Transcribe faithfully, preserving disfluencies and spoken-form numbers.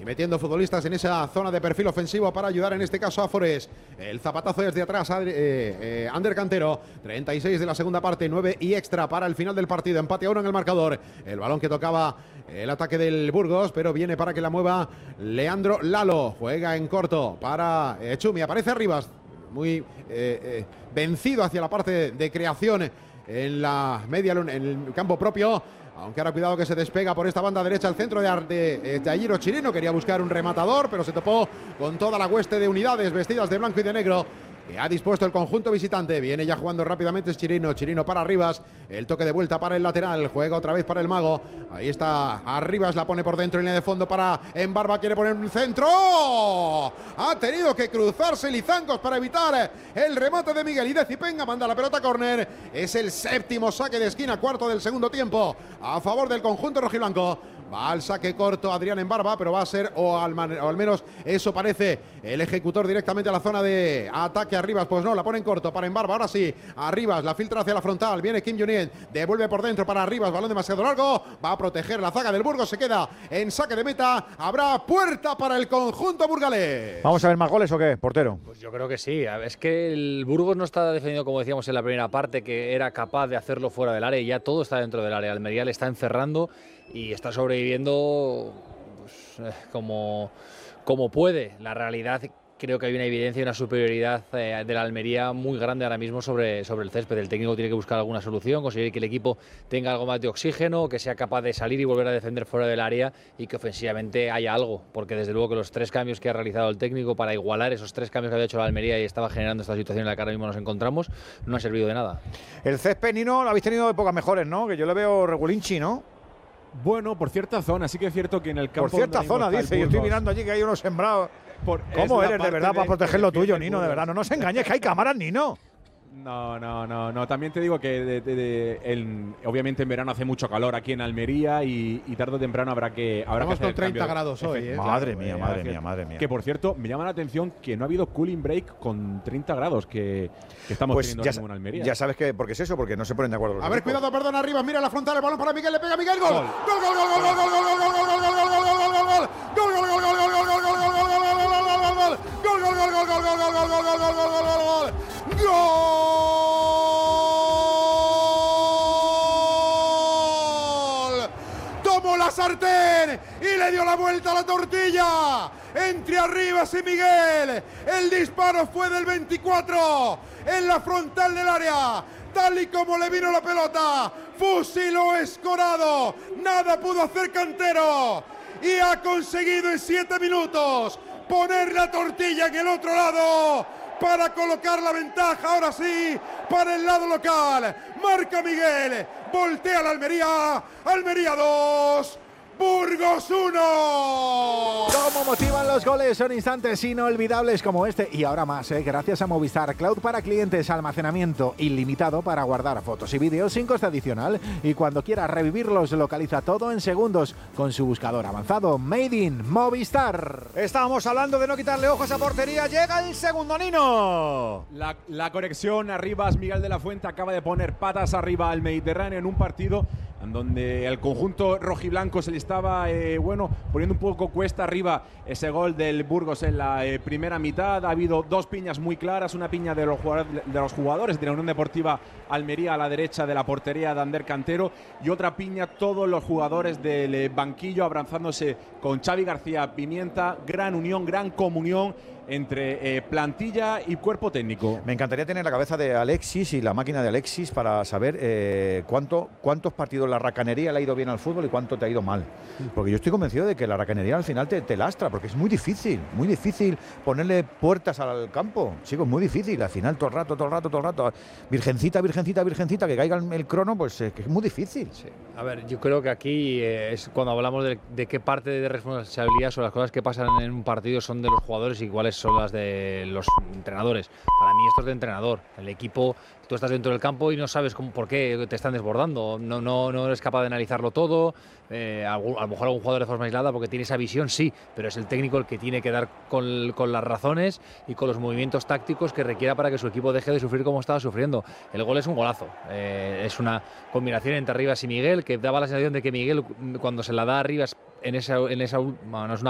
y metiendo futbolistas en esa zona de perfil ofensivo para ayudar en este caso a Forés. El zapatazo desde atrás, eh, eh, Ander Cantero, treinta y seis de la segunda parte, nueve y extra para el final del partido, empate a uno en el marcador. El balón que tocaba el ataque del Burgos, pero viene para que la mueva Leandro Lalo, juega en corto para eh, Chumi, aparece Arribas, muy eh, eh, vencido hacia la parte de creación en la media, en el campo propio. Aunque ahora cuidado que se despega por esta banda derecha el centro de, de, de Jairo Chirino. Quería buscar un rematador, pero se topó con toda la hueste de unidades vestidas de blanco y de negro que ha dispuesto el conjunto visitante. Viene ya jugando rápidamente Chirino, Chirino para Arribas, el toque de vuelta para el lateral, juega otra vez para el mago, ahí está Arribas, la pone por dentro en línea de fondo para Embarba, quiere poner un centro, ha tenido que cruzarse Lizangos para evitar el remate de Miguel y de Cipenga, manda la pelota a córner, es el séptimo saque de esquina, cuarto del segundo tiempo, a favor del conjunto rojiblanco. Va al saque corto Adrián Embarba, pero va a ser, o al, man, o al menos eso parece, el ejecutor directamente a la zona de ataque. Arribas, pues no, la pone en corto para Embarba, ahora sí, Arribas, la filtra hacia la frontal, viene Kim Junien, devuelve por dentro para Arribas, balón demasiado largo, va a proteger la zaga del Burgos, se queda en saque de meta, habrá puerta para el conjunto burgalés. ¿Vamos a ver más goles o qué, portero? Pues yo creo que sí, es que el Burgos no está defendiendo como decíamos en la primera parte, que era capaz de hacerlo fuera del área y ya todo está dentro del área. Almería le está encerrando y está sobreviviendo pues, como, como puede. La realidad, creo que hay una evidencia y una superioridad eh, de la Almería muy grande ahora mismo sobre, sobre el césped. El técnico tiene que buscar alguna solución, conseguir que el equipo tenga algo más de oxígeno, que sea capaz de salir y volver a defender fuera del área y que ofensivamente haya algo, porque desde luego que los tres cambios que ha realizado el técnico para igualar esos tres cambios que había hecho la Almería y estaba generando esta situación en la que ahora mismo nos encontramos, no ha servido de nada. El césped, Nino, lo habéis tenido épocas mejores, ¿no? Que yo le veo regulinchi, ¿no? Bueno, por cierta zona, sí que es cierto que en el campo... Por cierta zona, dice, yo estoy mirando allí que hay unos sembrados. Por, ¿Cómo eres de verdad para proteger lo tuyo, Nino? De verdad, no nos engañes, que hay cámaras, Nino. No, no, no, no. También te digo que de, de, de, el, obviamente en verano hace mucho calor aquí en Almería y, y tarde o temprano habrá que habrá Estamos que hacer con treinta cambio. grados hoy, ¿eh? Madre Claro, mía, eh, madre mía, madre mía. Que por cierto, me llama la atención que no ha habido cooling break con treinta grados que, que estamos pues teniendo ya, en Almería. Ya sabes que, ¿por qué es eso? Porque no se ponen de acuerdo. A ver, cuidado, perdón, arriba, mira la frontal, el balón para Miguel, le pega Miguel, gol. Gol, Gol, gol, gol, gol, gol, gol, gol, gol, gol, gol, gol, gol, gol, gol, gol, gol, gol, tomó la sartén y le dio la vuelta a la tortilla entre Arribas y Miguel. El disparo fue del veinticuatro en la frontal del área. Tal y como le vino la pelota, fusiló Escorado, nada pudo hacer Cantero y ha conseguido en siete minutos poner la tortilla en el otro lado para colocar la ventaja, ahora sí, para el lado local. Marca Miguel, voltea la Almería, Almería dos, Burgos uno. Cómo motivan los goles, son instantes inolvidables como este y ahora más, ¿eh? Gracias a Movistar Cloud para clientes, almacenamiento ilimitado para guardar fotos y vídeos sin coste adicional y cuando quieras revivirlos localiza todo en segundos con su buscador avanzado Made in Movistar. Estábamos hablando de no quitarle ojos a portería, llega el segundo, Nino. La, la conexión Arribas, Miguel de la Fuente acaba de poner patas arriba al Mediterráneo en un partido en donde el conjunto rojiblanco se le estaba eh, bueno, poniendo un poco cuesta arriba ese gol del Burgos en la eh, primera mitad. Ha habido dos piñas muy claras, una piña de los, jugadores, de los jugadores de la Unión Deportiva Almería a la derecha de la portería de Ander Cantero y otra piña todos los jugadores del eh, banquillo abrazándose con Xavi García Pimienta. Gran unión, gran comunión entre eh, plantilla y cuerpo técnico. Me encantaría tener la cabeza de Alexis y la máquina de Alexis para saber eh, cuánto, cuántos partidos la racanería le ha ido bien al fútbol y cuánto te ha ido mal. Porque yo estoy convencido de que la racanería al final te, te lastra, porque es muy difícil, muy difícil ponerle puertas al campo. Chicos, muy difícil. Al final todo el rato, todo el rato, todo el rato. Virgencita, virgencita, virgencita, que caiga el, el crono, pues eh, que es muy difícil. Sí. A ver, yo creo que aquí eh, es cuando hablamos de, de qué parte de responsabilidad son las cosas que pasan en un partido son de los jugadores y cuáles son las de los entrenadores. Para mí esto es de entrenador. El equipo, tú estás dentro del campo y no sabes cómo, por qué te están desbordando. No, no, no eres capaz de analizarlo todo. Eh, a, a lo mejor algún jugador de forma aislada porque tiene esa visión, sí, pero es el técnico el que tiene que dar con, con las razones y con los movimientos tácticos que requiera para que su equipo deje de sufrir como estaba sufriendo. El gol es un golazo. Eh, es una combinación entre Arribas y Miguel que daba la sensación de que Miguel, cuando se la da a Arribas en esa, en esa bueno, no es una